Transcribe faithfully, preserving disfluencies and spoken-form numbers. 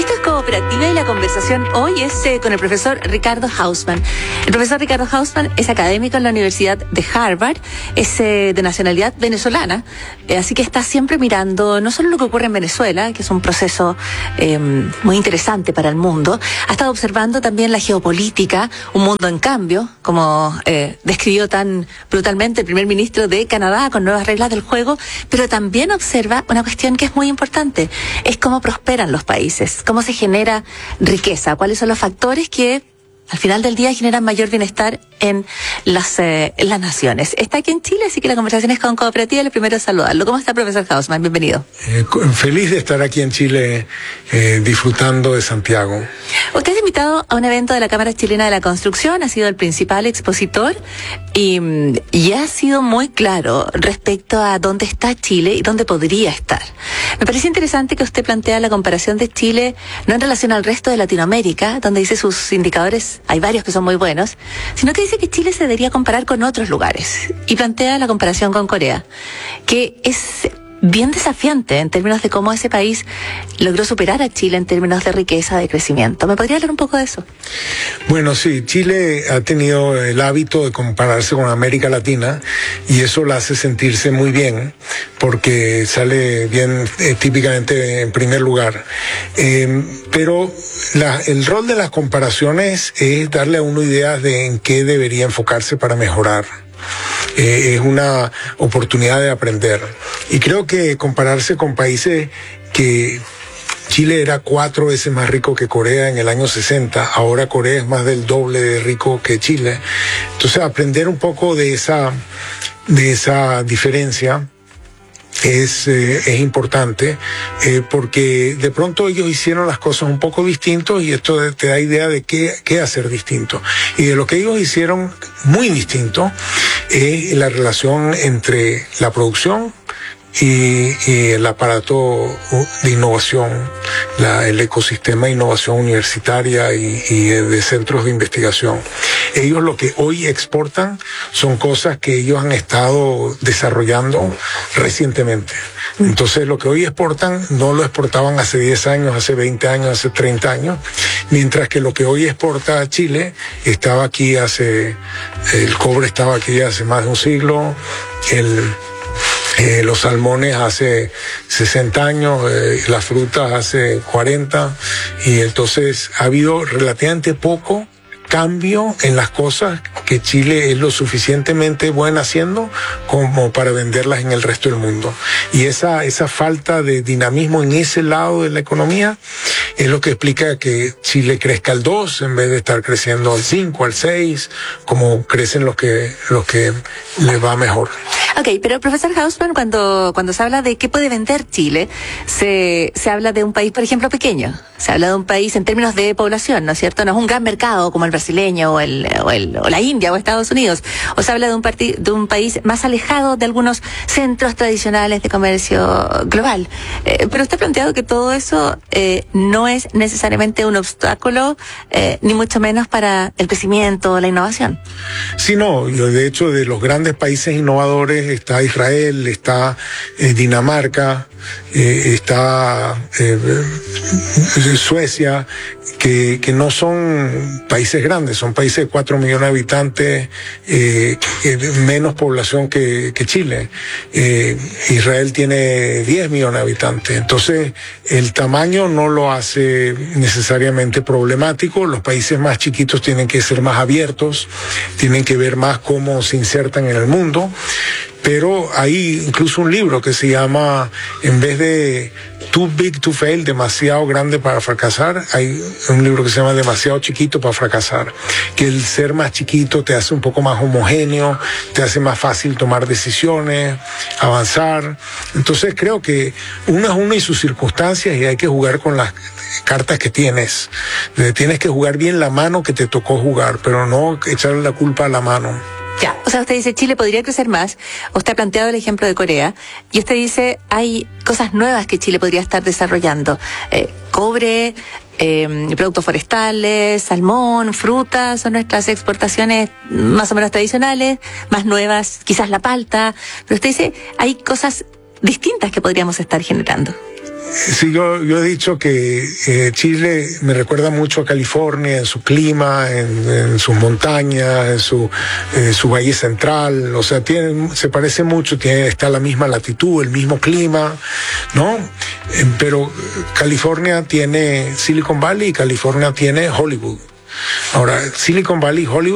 Esto es Cooperativa y la conversación hoy es eh, con el profesor Ricardo Hausmann. El profesor Ricardo Hausmann es académico en la Universidad de Harvard, es eh, de nacionalidad venezolana, eh, así que está siempre mirando no solo lo que ocurre en Venezuela, que es un proceso eh, muy interesante para el mundo, ha estado observando también la geopolítica, un mundo en cambio, como eh, describió tan brutalmente el primer ministro de Canadá con nuevas reglas del juego, pero también observa una cuestión que es muy importante, es cómo prosperan los países, cómo se genera riqueza, cuáles son los factores que al final del día generan mayor bienestar en las, eh, en las naciones. Está aquí en Chile, así que la conversación es con Cooperativa. Lo primero es saludarlo. ¿Cómo está, profesor Hausmann? Bienvenido. Eh, feliz de estar aquí en Chile, eh, disfrutando de Santiago. Usted es invitado a un evento de la Cámara Chilena de la Construcción, ha sido el principal expositor y, y ha sido muy claro respecto a dónde está Chile y dónde podría estar. Me parece interesante que usted plantea la comparación de Chile no en relación al resto de Latinoamérica, donde dice sus indicadores, hay varios que son muy buenos, sino que dice que Chile se debería comparar con otros lugares y plantea la comparación con Corea, que es bien desafiante en términos de cómo ese país logró superar a Chile en términos de riqueza, de crecimiento. ¿Me podría hablar un poco de eso? Bueno, sí, Chile ha tenido el hábito de compararse con América Latina y eso la hace sentirse muy bien porque sale bien eh, típicamente en primer lugar. Eh, pero la, el rol de las comparaciones es darle a uno ideas de en qué debería enfocarse para mejorar. Eh, es una oportunidad de aprender. Y creo que compararse con países que Chile era cuatro veces más rico que Corea en el año sesenta, ahora Corea es más del doble de rico que Chile. Entonces aprender un poco de esa, de esa diferencia es, eh, es importante, eh, porque de pronto ellos hicieron las cosas un poco distintos y esto te da idea de qué, qué hacer distinto. Y de lo que ellos hicieron muy distinto es la relación entre la producción y, y el aparato de innovación, la, el ecosistema de innovación universitaria y, y de centros de investigación. Ellos lo que hoy exportan son cosas que ellos han estado desarrollando recientemente. Entonces lo que hoy exportan no lo exportaban hace diez años, hace veinte años, hace treinta años, mientras que lo que hoy exporta a Chile estaba aquí hace, el cobre estaba aquí hace más de un siglo, el Eh, los salmones hace sesenta años, eh, las frutas hace cuarenta, y entonces ha habido relativamente poco cambio en las cosas que Chile es lo suficientemente buena haciendo como para venderlas en el resto del mundo. Y esa, esa falta de dinamismo en ese lado de la economía es lo que explica que Chile crezca al dos en vez de estar creciendo al cinco, al seis, como crecen los que, los que les va mejor. Ok, pero profesor Hausmann, cuando, cuando se habla de qué puede vender Chile, se, se habla de un país, por ejemplo, pequeño. Se habla de un país en términos de población, ¿no es cierto? No es un gran mercado como el brasileño o, el, o, el, o la India o Estados Unidos. O se habla de un, parti, de un país más alejado de algunos centros tradicionales de comercio global. Eh, pero usted ha planteado que todo eso eh, no es necesariamente un obstáculo, eh, ni mucho menos para el crecimiento o la innovación. Sí, no. De hecho, de los grandes países innovadores está Israel, está eh, Dinamarca, eh, está eh, Suecia, que, que no son países grandes, son países de cuatro millones de habitantes, eh, eh, menos población que, que Chile. Eh, Israel tiene diez millones de habitantes, entonces el tamaño no lo hace necesariamente problemático. Los países más chiquitos tienen que ser más abiertos, tienen que ver más cómo se insertan en el mundo. Pero hay incluso un libro que se llama, en vez de Too Big to Fail, demasiado grande para fracasar, hay un libro que se llama Demasiado Chiquito para Fracasar, que el ser más chiquito te hace un poco más homogéneo, te hace más fácil tomar decisiones, avanzar. Entonces creo que uno es uno y sus circunstancias y hay que jugar con las cartas que tienes. Tienes que jugar bien la mano que te tocó jugar, pero no echarle la culpa a la mano. Ya, o sea, usted dice Chile podría crecer más, usted ha planteado el ejemplo de Corea, y usted dice hay cosas nuevas que Chile podría estar desarrollando, eh, cobre, eh, productos forestales, salmón, frutas, son nuestras exportaciones más o menos tradicionales, más nuevas, quizás la palta, pero usted dice hay cosas distintas que podríamos estar generando. Sí, yo, yo he dicho que eh, Chile me recuerda mucho a California en su clima, en, en sus montañas, en su, eh, su valle central. O sea, tiene, se parece mucho, tiene, está a la misma latitud, el mismo clima, ¿no? Eh, pero California tiene Silicon Valley y California tiene Hollywood. Ahora, Silicon Valley y Hollywood